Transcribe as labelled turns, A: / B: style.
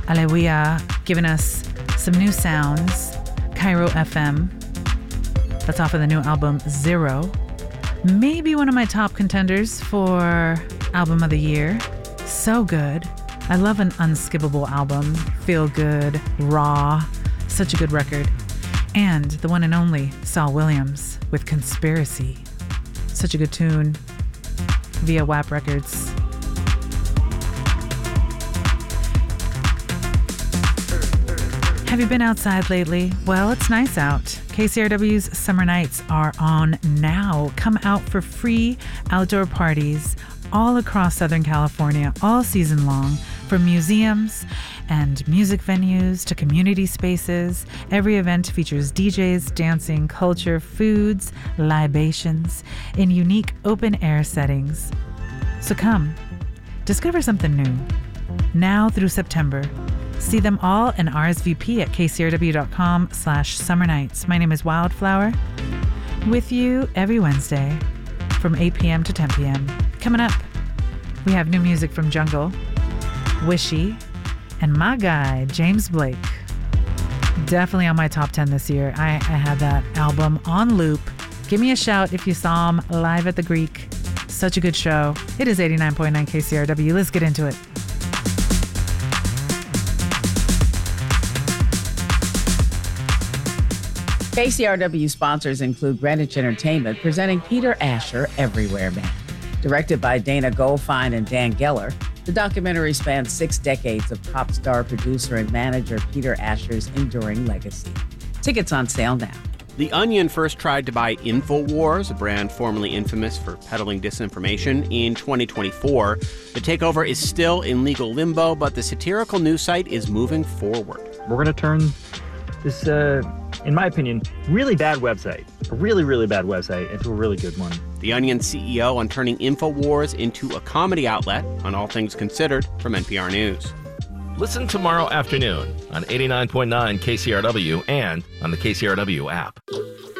A: Aleluya, giving us some new sounds. Cairo FM. That's off of the new album Zero. Maybe one of my top contenders for Album of the Year. So good. I love an unskippable album. Feel good, raw. Such a good record. And the one and only Saul Williams with Conspiracy. Such a good tune. Via WAP Records. Have you been outside lately? Well, it's nice out. KCRW's Summer Nights are on now. Come out for free outdoor parties all across Southern California all season long, from museums and music venues to community spaces. Every event features DJs, dancing, culture, foods, libations in unique open-air settings. So come, discover something new. Now through September. See them all and RSVP at kcrw.com/summernights. My name is Wildflower, with you every Wednesday from 8 p.m. to 10 p.m. Coming up, we have new music from Jungle, Wishy, and my guy, James Blake. Definitely on my top 10 this year. I had that album on loop. Give me a shout if you saw him live at the Greek. Such a good show. It is 89.9 KCRW. Let's get into it.
B: KCRW sponsors include Greenwich Entertainment, presenting Peter Asher, Everywhere Man. Directed by Dana Goldfine and Dan Geller, the documentary spans 6 decades of pop star, producer, and manager Peter Asher's enduring legacy. Tickets on sale now.
C: The Onion first tried to buy InfoWars, a brand formerly infamous for peddling disinformation, in 2024. The takeover is still in legal limbo, but the satirical news site is moving forward.
D: We're going to turn this, in my opinion, really bad website, a really, really bad website, into a really good one.
C: The Onion CEO on turning InfoWars into a comedy outlet on All Things Considered from NPR News.
E: Listen tomorrow afternoon on 89.9 KCRW and on the KCRW app.